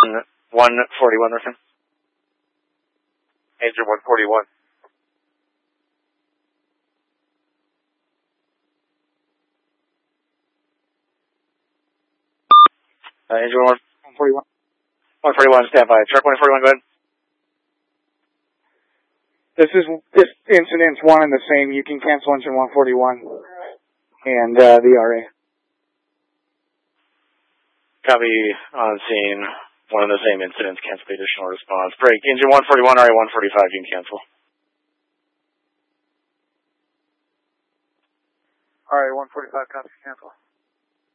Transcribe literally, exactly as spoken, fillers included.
one forty-one, Northern. Engine one forty-one. Uh, engine one forty-one. one forty-one, stand by. Truck one forty-one, go ahead. This is, this incident's one and the same. You can cancel engine one forty-one and uh, the R A. Copy on scene. One of the same incidents. Cancel the additional response. Break. Engine one forty-one, R A one forty-five, you can cancel. R A one forty-five, copy, cancel.